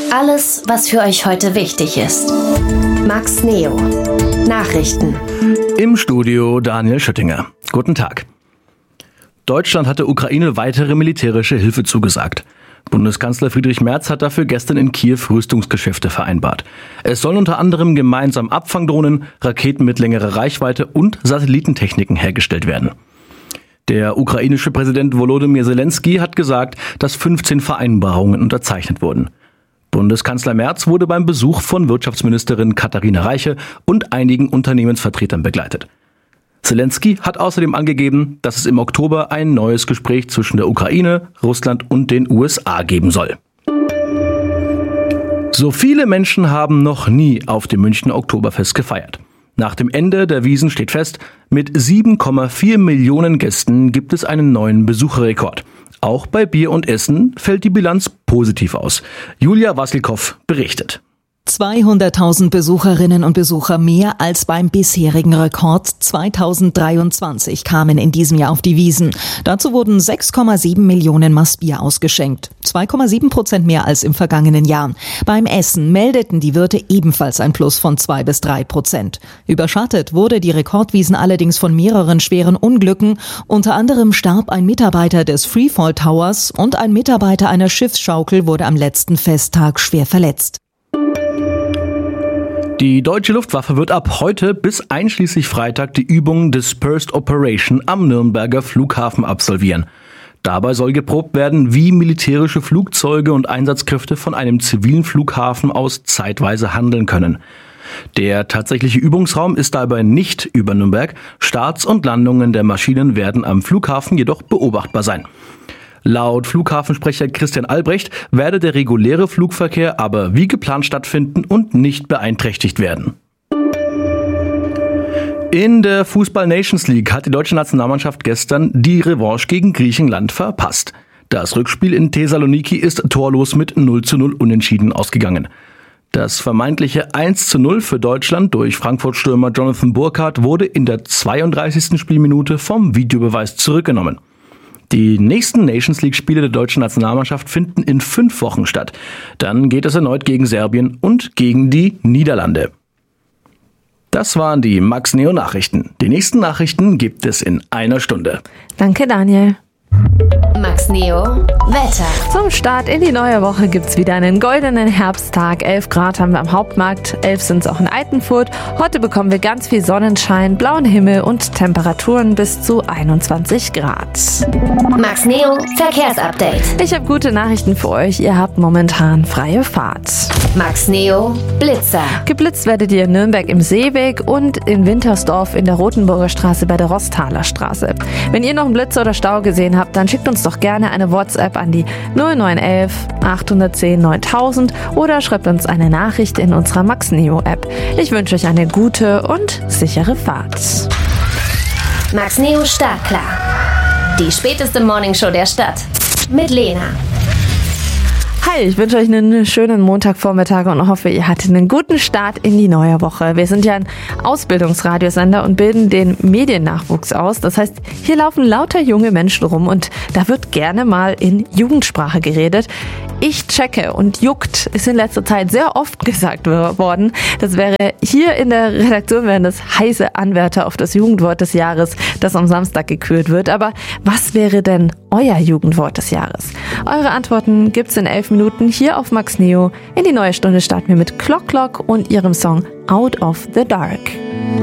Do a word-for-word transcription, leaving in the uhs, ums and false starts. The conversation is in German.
Alles, was für euch heute wichtig ist. Max Neo. Nachrichten. Im Studio Daniel Schüttinger. Guten Tag. Deutschland hat der Ukraine weitere militärische Hilfe zugesagt. Bundeskanzler Friedrich Merz hat dafür gestern in Kiew Rüstungsgeschäfte vereinbart. Es sollen unter anderem gemeinsam Abfangdrohnen, Raketen mit längerer Reichweite und Satellitentechniken hergestellt werden. Der ukrainische Präsident Volodymyr Zelensky hat gesagt, dass fünfzehn Vereinbarungen unterzeichnet wurden. Bundeskanzler Merz wurde beim Besuch von Wirtschaftsministerin Katharina Reiche und einigen Unternehmensvertretern begleitet. Zelensky hat außerdem angegeben, dass es im Oktober ein neues Gespräch zwischen der Ukraine, Russland und den U S A geben soll. So viele Menschen haben noch nie auf dem Münchner Oktoberfest gefeiert. Nach dem Ende der Wiesn steht fest, mit sieben Komma vier Millionen Gästen gibt es einen neuen Besucherrekord. Auch bei Bier und Essen fällt die Bilanz positiv aus. Julia Wassilkow berichtet. zweihunderttausend Besucherinnen und Besucher mehr als beim bisherigen Rekord zweitausenddreiundzwanzig kamen in diesem Jahr auf die Wiesn. Dazu wurden sechs Komma sieben Millionen Maß Bier ausgeschenkt, zwei Komma sieben Prozent mehr als im vergangenen Jahr. Beim Essen meldeten die Wirte ebenfalls ein Plus von zwei bis drei Prozent. Überschattet wurde die Rekordwiesn allerdings von mehreren schweren Unglücken. Unter anderem starb ein Mitarbeiter des Freefall Towers und ein Mitarbeiter einer Schiffsschaukel wurde am letzten Festtag schwer verletzt. Die deutsche Luftwaffe wird ab heute bis einschließlich Freitag die Übung Dispersed Operation am Nürnberger Flughafen absolvieren. Dabei soll geprobt werden, wie militärische Flugzeuge und Einsatzkräfte von einem zivilen Flughafen aus zeitweise handeln können. Der tatsächliche Übungsraum ist dabei nicht über Nürnberg. Starts und Landungen der Maschinen werden am Flughafen jedoch beobachtbar sein. Laut Flughafensprecher Christian Albrecht werde der reguläre Flugverkehr aber wie geplant stattfinden und nicht beeinträchtigt werden. In der Fußball-Nations League hat die deutsche Nationalmannschaft gestern die Revanche gegen Griechenland verpasst. Das Rückspiel in Thessaloniki ist torlos mit null zu null unentschieden ausgegangen. Das vermeintliche eins zu null für Deutschland durch Frankfurt-Stürmer Jonathan Burkhardt wurde in der zweiunddreißigsten Spielminute vom Videobeweis zurückgenommen. Die nächsten Nations League-Spiele der deutschen Nationalmannschaft finden in fünf Wochen statt. Dann geht es erneut gegen Serbien und gegen die Niederlande. Das waren die Max Neo Nachrichten. Die nächsten Nachrichten gibt es in einer Stunde. Danke, Daniel. Max Neo Wetter. Zum Start in die neue Woche gibt's wieder einen goldenen Herbsttag. elf Grad haben wir am Hauptmarkt, elf sind es auch in Altenfurt. Heute bekommen wir ganz viel Sonnenschein, blauen Himmel und Temperaturen bis zu einundzwanzig Grad. Max Neo Verkehrsupdate. Ich habe gute Nachrichten für euch. Ihr habt momentan freie Fahrt. Max Neo Blitzer. Geblitzt werdet ihr in Nürnberg im Seeweg und in Wintersdorf in der Rotenburger Straße bei der Rosthaler Straße. Wenn ihr noch einen Blitzer oder Stau gesehen habt, dann schickt uns doch gerne eine WhatsApp an die null neun eins eins acht eins null neuntausend oder schreibt uns eine Nachricht in unserer Max Neo App. Ich wünsche euch eine gute und sichere Fahrt. Max Neo Startklar. Die späteste Morningshow der Stadt. Mit Lena. Hi, ich wünsche euch einen schönen Montagvormittag und hoffe, ihr hattet einen guten Start in die neue Woche. Wir sind ja ein Ausbildungsradiosender und bilden den Mediennachwuchs aus. Das heißt, hier laufen lauter junge Menschen rum und da wird gerne mal in Jugendsprache geredet. Ich checke und juckt ist in letzter Zeit sehr oft gesagt worden. Das wäre hier in der Redaktion wären das heiße Anwärter auf das Jugendwort des Jahres, das am Samstag gekürt wird. Aber was wäre denn euer Jugendwort des Jahres? Eure Antworten gibt's in elf Minuten hier auf Max Neo. In die neue Stunde starten wir mit Clock Clock und ihrem Song Out of the Dark.